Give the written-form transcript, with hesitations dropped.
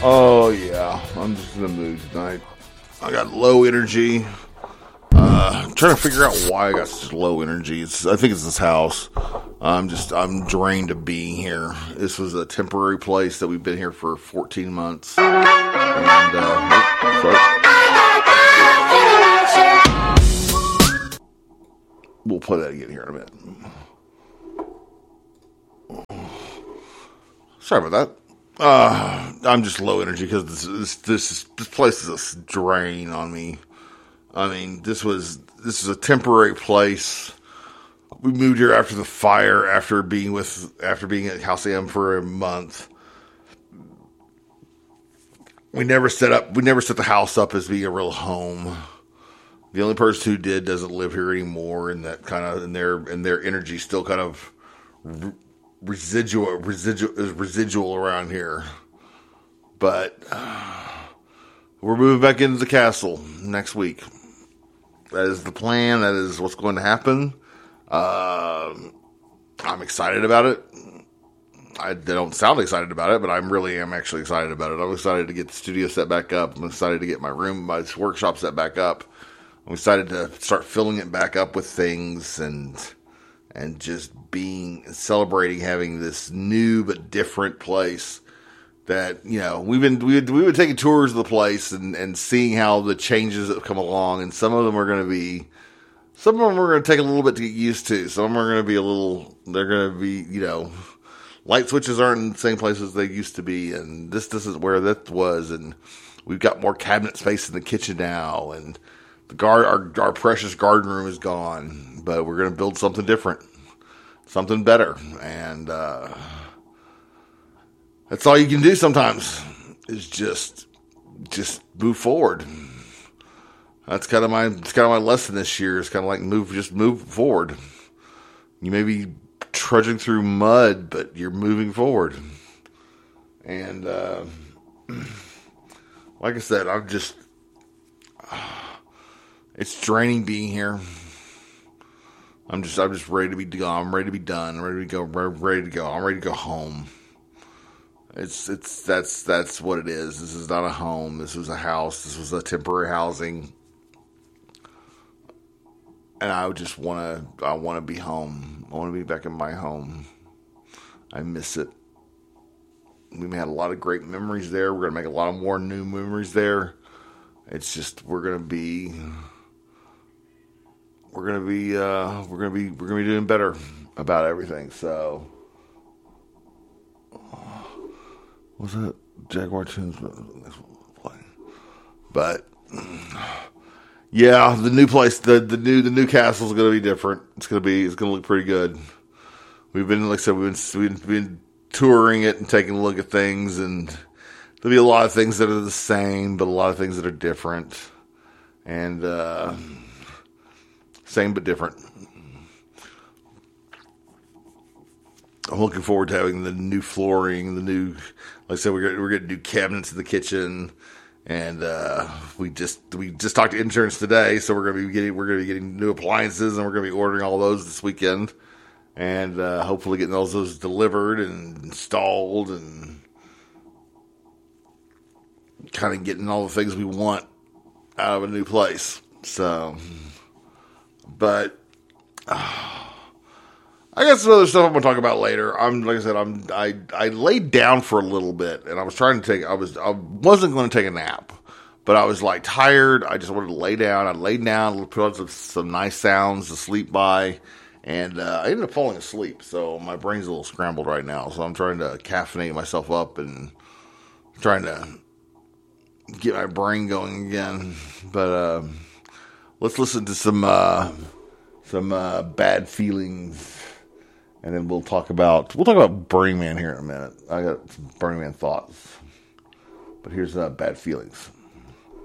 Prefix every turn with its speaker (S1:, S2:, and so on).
S1: Oh yeah, I'm just in the mood tonight. I got low energy. I'm trying to figure out why I got such low energy. I think it's this house. I'm drained of being here. This was a temporary place that we've been here for 14 months. And, we'll play that again here in a minute. Sorry about that. I'm just low energy because this place is a drain on me. I mean, this is a temporary place. We moved here after the fire, after being at House M for a month. We never set the house up as being a real home. The only person who did doesn't live here anymore, and that kind of and their energy still kind of residual around here. But we're moving back into the castle next week. That is the plan. That is what's going to happen. I'm excited about it. I don't sound excited about it, but I really am actually excited about it. I'm excited to get the studio set back up. I'm excited to get my workshop set back up. I'm excited to start filling it back up with things and just celebrating having this new but different place that, we were taking tours of the place and seeing how the changes that have come along, and some of them are going to take a little bit to get used to. Some of them are going to be light switches aren't in the same places they used to be, and this isn't where that was, and we've got more cabinet space in the kitchen now, and our precious garden room is gone, but we're going to build something different, something better, and that's all you can do sometimes is just move forward. That's kind of my lesson this year. It's kind of like move forward. You may be trudging through mud, but you're moving forward. And like I said, it's draining being here. I'm just ready to be gone. I'm ready to be done. I'm ready to go. Ready to go. I'm ready to go home. That's what it is. This is not a home. This was a house. This was a temporary housing. And I want to be home. I want to be back in my home. I miss it. We had a lot of great memories there. We're going to make a lot of more new memories there. It's just, we're going to be doing better about everything. So, what's that? Jaguar Tunes playing. But yeah, the new place, the new castle is going to be different. It's going to look pretty good. We've been, like I said, we've been touring it and taking a look at things, and there'll be a lot of things that are the same, but a lot of things that are different, and same but different. I'm looking forward to having the new flooring, like I said, we're getting new cabinets in the kitchen. And we just talked to insurance today, so we're gonna be getting new appliances, and we're gonna be ordering all those this weekend, and hopefully getting all those delivered and installed, and kind of getting all the things we want out of a new place. So, but I got some other stuff I'm gonna talk about later. I laid down for a little bit, and I wasn't going to take a nap, but I was like tired. I just wanted to lay down. I laid down, put on some nice sounds to sleep by, and I ended up falling asleep. So my brain's a little scrambled right now. So I'm trying to caffeinate myself up and trying to get my brain going again. But let's listen to some Bad Feelings. And then we'll talk about Burning Man here in a minute. I got some Burning Man thoughts. But here's Bad Feelings.